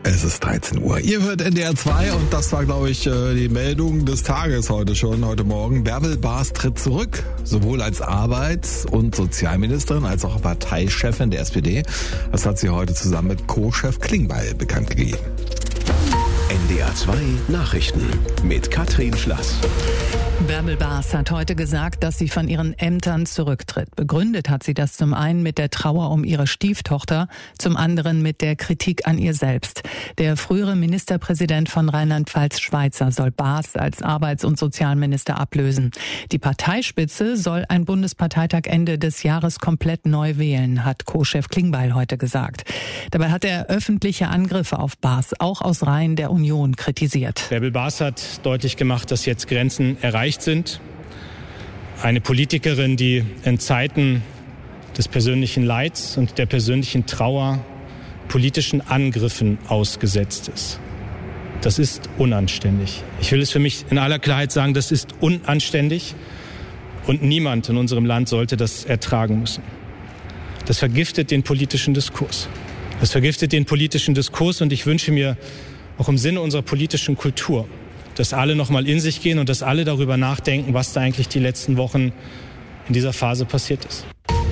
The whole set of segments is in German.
Es ist 13 Uhr. Ihr hört NDR 2 und das war, glaube ich, die Meldung des Tages heute Morgen. Bärbel Baas tritt zurück, sowohl als Arbeits- und Sozialministerin als auch Parteichefin der SPD. Das hat sie heute zusammen mit Co-Chef Klingbeil bekannt gegeben. NDR 2 Nachrichten mit Katrin Schlass. Bärbel Baas hat heute gesagt, dass sie von ihren Ämtern zurücktritt. Begründet hat sie das zum einen mit der Trauer um ihre Stieftochter, zum anderen mit der Kritik an ihr selbst. Der frühere Ministerpräsident von Rheinland-Pfalz, Schweizer, soll Baas als Arbeits- und Sozialminister ablösen. Die Parteispitze soll ein Bundesparteitag Ende des Jahres komplett neu wählen, hat Co-Chef Klingbeil heute gesagt. Dabei hat er öffentliche Angriffe auf Baas, auch aus Reihen der Union, kritisiert. Bärbel Baas hat deutlich gemacht, dass jetzt Grenzen erreicht sind. Eine Politikerin, die in Zeiten des persönlichen Leids und der persönlichen Trauer politischen Angriffen ausgesetzt ist. Das ist unanständig. Ich will es für mich in aller Klarheit sagen, das ist unanständig und niemand in unserem Land sollte das ertragen müssen. Das vergiftet den politischen Diskurs. Das vergiftet den politischen Diskurs und ich wünsche mir auch im Sinne unserer politischen Kultur, dass alle noch mal in sich gehen und dass alle darüber nachdenken, was da eigentlich die letzten Wochen in dieser Phase passiert ist.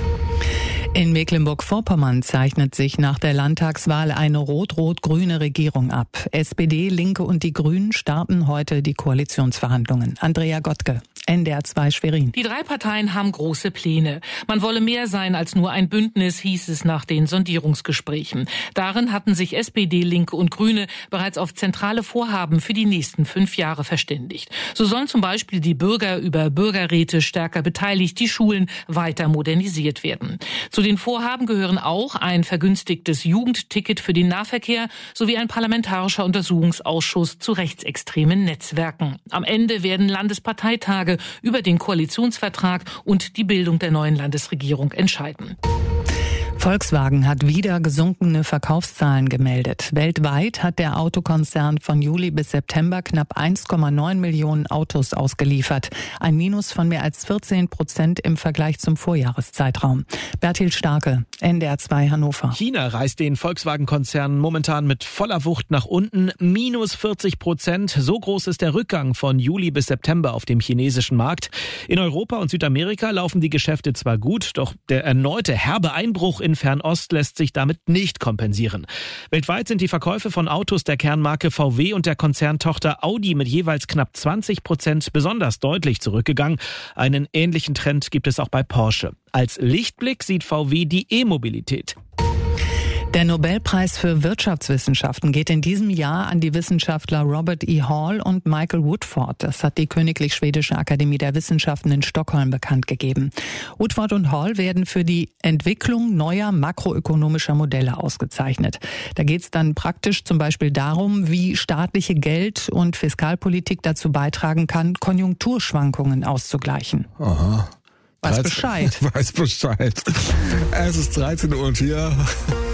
In Mecklenburg-Vorpommern zeichnet sich nach der Landtagswahl eine rot-rot-grüne Regierung ab. SPD, Linke und die Grünen starten heute die Koalitionsverhandlungen. Andrea Gottke, NDR 2 Schwerin. Die drei Parteien haben große Pläne. Man wolle mehr sein als nur ein Bündnis, hieß es nach den Sondierungsgesprächen. Darin hatten sich SPD, Linke und Grüne bereits auf zentrale Vorhaben für die nächsten 5 Jahre verständigt. So sollen zum Beispiel die Bürger über Bürgerräte stärker beteiligt, die Schulen weiter modernisiert werden. Zu den Vorhaben gehören auch ein vergünstigtes Jugendticket für den Nahverkehr sowie ein parlamentarischer Untersuchungsausschuss zu rechtsextremen Netzwerken. Am Ende werden Landesparteitage über den Koalitionsvertrag und die Bildung der neuen Landesregierung entscheiden. Volkswagen hat wieder gesunkene Verkaufszahlen gemeldet. Weltweit hat der Autokonzern von Juli bis September knapp 1,9 Millionen Autos ausgeliefert. Ein Minus von mehr als 14% im Vergleich zum Vorjahreszeitraum. Bertil Starke, NDR 2 Hannover. China reißt den Volkswagen-Konzern momentan mit voller Wucht nach unten. Minus 40%. So groß ist der Rückgang von Juli bis September auf dem chinesischen Markt. In Europa und Südamerika laufen die Geschäfte zwar gut, doch der erneute herbe Einbruch in Fernost lässt sich damit nicht kompensieren. Weltweit sind die Verkäufe von Autos der Kernmarke VW und der Konzerntochter Audi mit jeweils knapp 20% besonders deutlich zurückgegangen. Einen ähnlichen Trend gibt es auch bei Porsche. Als Lichtblick sieht VW die E-Mobilität. Der Nobelpreis für Wirtschaftswissenschaften geht in diesem Jahr an die Wissenschaftler Robert E. Hall und Michael Woodford. Das hat die Königlich Schwedische Akademie der Wissenschaften in Stockholm bekannt gegeben. Woodford und Hall werden für die Entwicklung neuer makroökonomischer Modelle ausgezeichnet. Da geht es dann praktisch zum Beispiel darum, wie staatliche Geld- und Fiskalpolitik dazu beitragen kann, Konjunkturschwankungen auszugleichen. Aha. Weiß Bescheid. Weiß Bescheid. Es ist 13:04 Uhr.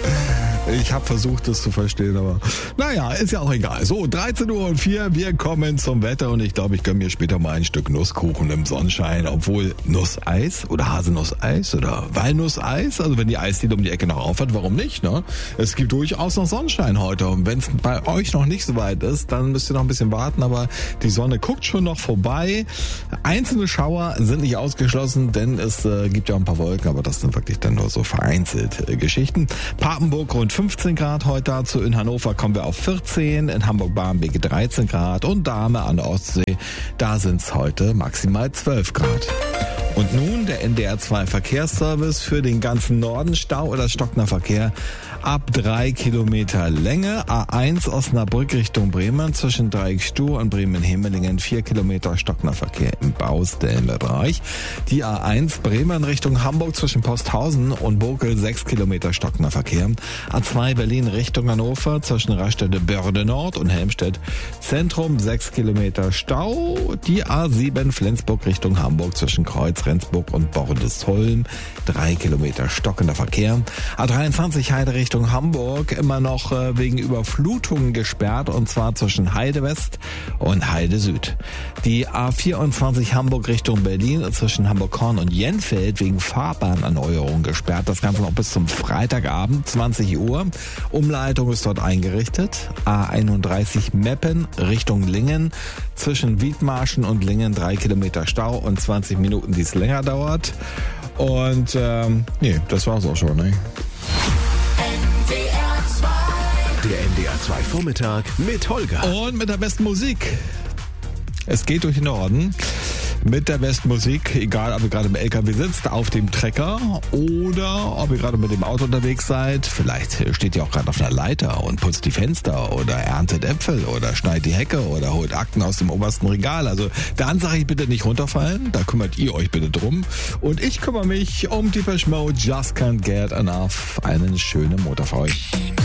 Ich habe versucht, das zu verstehen, aber naja, ist ja auch egal. So, 13:04 Uhr, wir kommen zum Wetter und ich glaube, ich gönne mir später mal ein Stück Nusskuchen im Sonnenschein, obwohl Nusseis oder Haselnusseis oder Walnusseis, also wenn die Eisdiele um die Ecke noch auf hat, warum nicht, ne? Es gibt durchaus noch Sonnenschein heute und wenn es bei euch noch nicht so weit ist, dann müsst ihr noch ein bisschen warten, aber die Sonne guckt schon noch vorbei. Einzelne Schauer sind nicht ausgeschlossen, denn es gibt ja ein paar Wolken, aber das sind wirklich dann nur so vereinzelt Geschichten. Papenburg rund 15 Grad heute dazu. In Hannover kommen wir auf 14, in Hamburg-Barmbek 13 Grad und Dahme an der Ostsee, da sind es heute maximal 12 Grad. Und nun der NDR 2 Verkehrsservice für den ganzen Norden. Stau oder stockender Verkehr ab 3 Kilometer Länge. A1 Osnabrück Richtung Bremen zwischen Dreieckstuhl und Bremen-Hemelingen 4 Kilometer stockender Verkehr im Baustellenbereich. Die A1 Bremen Richtung Hamburg zwischen Posthausen und Bokel 6 Kilometer stockender Verkehr. A2 Berlin Richtung Hannover zwischen Raststätte Börde Nord und Helmstedt Zentrum 6 Kilometer Stau. Die A7 Flensburg Richtung Hamburg zwischen Kreuz Rendsburg und Bordesholm. 3 Kilometer stockender Verkehr. A23 Heide Richtung Hamburg immer noch wegen Überflutungen gesperrt, und zwar zwischen Heide West und Heide Süd. Die A24 Hamburg Richtung Berlin zwischen Hamburg-Horn und Jenfeld wegen Fahrbahnerneuerung gesperrt. Das Ganze noch bis zum Freitagabend, 20 Uhr. Umleitung ist dort eingerichtet. A31 Meppen Richtung Lingen zwischen Wiedmarschen und Lingen 3 Kilometer Stau und 20 Minuten, die es länger dauert. Und das war's auch schon, ne? Der NDR 2 Vormittag mit Holger. Und mit der besten Musik. Es geht durch den Norden. Mit der besten Musik, egal ob ihr gerade im LKW sitzt, auf dem Trecker oder ob ihr gerade mit dem Auto unterwegs seid. Vielleicht steht ihr auch gerade auf einer Leiter und putzt die Fenster oder erntet Äpfel oder schneidet die Hecke oder holt Akten aus dem obersten Regal. Also dann sage ich bitte nicht runterfallen, da kümmert ihr euch bitte drum. Und ich kümmere mich um Depeche Mode, Just Can't Get Enough. Einen schönen Montag für euch.